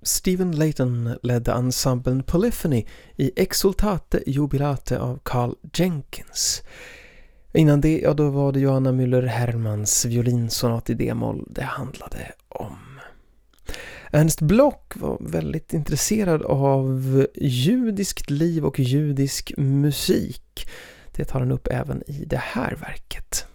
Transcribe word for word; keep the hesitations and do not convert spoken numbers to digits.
Stephen Layton ledde ensemblen Polyphony i Exultate Jubilate av Carl Jenkins. Innan det, ja, då var det Johanna Müller-Hermans violinsonat i D-moll det handlade om. Ernst Bloch var väldigt intresserad av judiskt liv och judisk musik. Det tar han upp även i det här verket.